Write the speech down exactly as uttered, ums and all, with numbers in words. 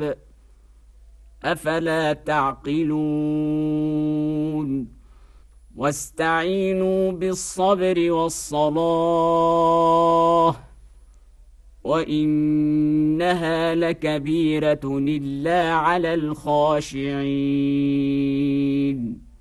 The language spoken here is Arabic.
العذاب أفلا تعقلون واستعينوا بالصبر والصلاة وإنها لكبيرة إلا على الخاشعين